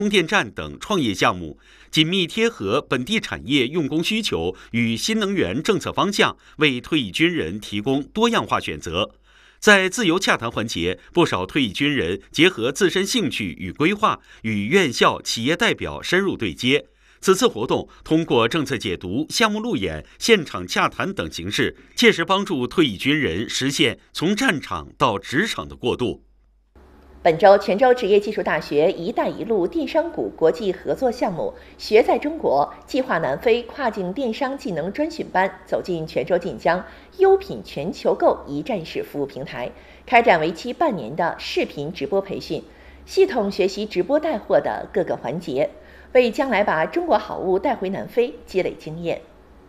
充电站等创业项目，紧密贴合本地产业用工需求与新能源政策方向，为退役军人提供多样化选择。在自由洽谈环节，不少退役军人结合自身兴趣与规划，与院校、企业代表深入对接。此次活动通过政策解读、项目路演、现场洽谈等形式，切实帮助退役军人实现从战场到职场的过渡。 本周，泉州职业技术大学“一带一路”电商股国际合作项目“学在中国”计划南非跨境电商技能专训班走进泉州晋江优品全球购一站式服务平台，开展为期半年的视频直播培训，系统学习直播带货的各个环节，为将来把中国好物带回南非积累经验。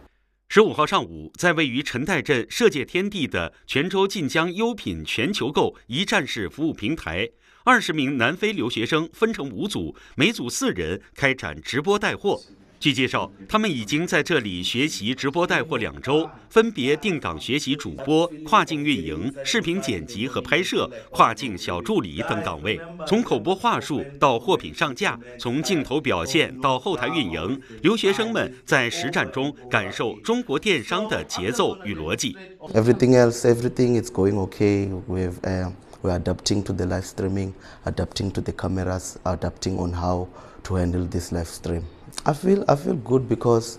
15号上午，在位于陈岱镇设界天地的泉州晋江优品全球购一站式服务平台，20名南非留学生分成5组，每组4人开展直播带货。据介绍，他们已经在这里学习直播带货2周，分别定岗学习主播、跨境运营、视频剪辑和拍摄、跨境小助理等岗位。从口播话术到货品上架，从镜头表现到后台运营，留学生们在实战中感受中国电商的节奏与逻辑。 Everything is going okay. We're adapting to the live streaming, adapting to the cameras, adapting on how to handle this live stream. I feel good because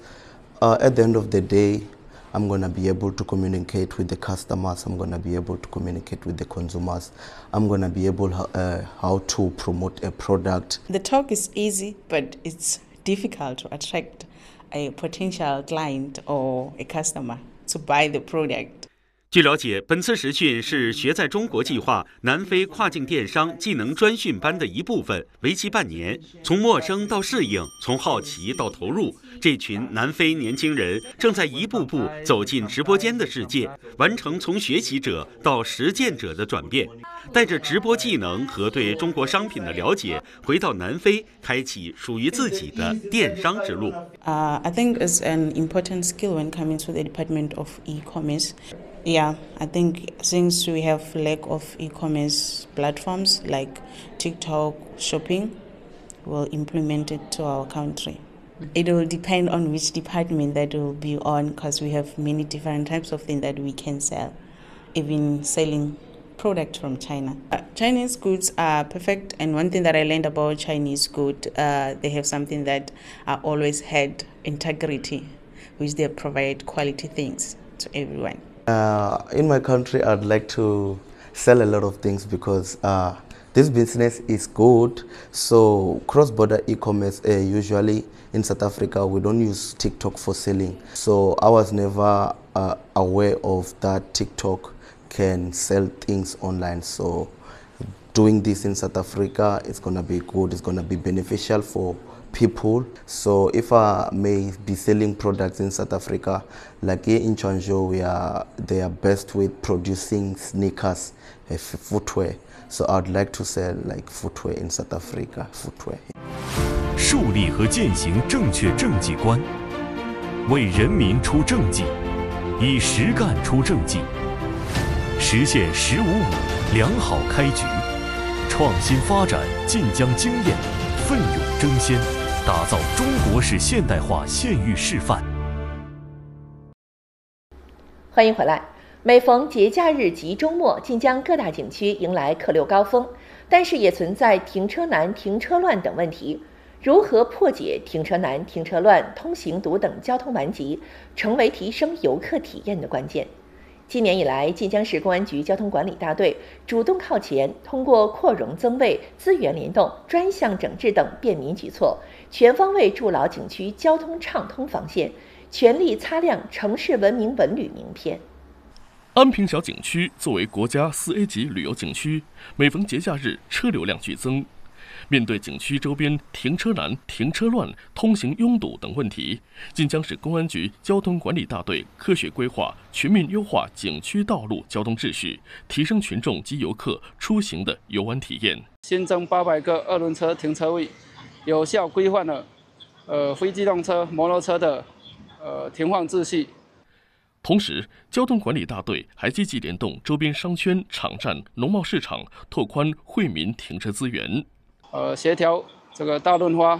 at the end of the day, I'm going to be able to communicate with the customers. I'm going to be able to communicate with the consumers. I'm going to be able how to promote a product. The talk is easy, but it's difficult to attract a potential client or a customer to buy the product. 据了解，本次实训是学在中国计划南非跨境电商技能专训班的一部分，为期半年。从陌生到适应，从好奇到投入，这群南非年轻人正在一步步走进直播间的世界，完成从学习者到实践者的转变。带着直播技能和对中国商品的了解，回到南非，开启属于自己的电商之路。 I think it's an important skill when coming to the Department of E-commerce. Yeah, I think since we have lack of e-commerce platforms like TikTok, shopping, we'll implement it to our country. It will depend on which department that will be on because we have many different types of things that we can sell, even selling product from China. Chinese goods are perfect, and one thing that I learned about Chinese goods, they have something that I always had integrity, which they provide quality things to everyone. In my country, I'd like to sell a lot of things because this business is good. So cross-border e-commerce, usually in South Africa, we don't use TikTok for selling. So I was never aware of that TikTok can sell things online. So doing this in South Africa, it's going to be good. It's going to be beneficial for people. So if I may be selling products in South Africa, like here in Changzhou, they are best with producing sneakers, footwear. So I'd like to sell like footwear in South Africa, footwear. 树立和践行正确政绩观，为人民出政绩，以实干出政绩，实现“1055”良好开局，创新发展晋江经验，奋勇争先。打造中国式现代化县域示范。 欢迎回来。每逢节假日及周末，晋江各大景区迎来客流高峰，但是也存在停车难、停车乱等问题。如何破解停车难、停车乱、通行堵等交通顽疾，成为提升游客体验的关键。今年以来，晋江市公安局交通管理大队主动靠前，通过扩容增位、资源联动、专项整治等便民举措，全方位筑牢景区交通畅通防线，全力擦亮城市文明文旅名片。 安平小景区作为国家4A 级旅游景区，每逢节假日车流量剧增。面对景区周边停车难、停车乱、通行拥堵等问题，晋江市公安局交通管理大队科学规划、全面优化景区道路交通秩序，提升群众及游客出行的游玩体验。 新增800个2轮车停车位，有效规范了非机动车、摩托车的停放秩序。 同时，交通管理大队还积极联动周边商圈、场站、农贸市场，拓宽惠民停车资源。 协调这个大润发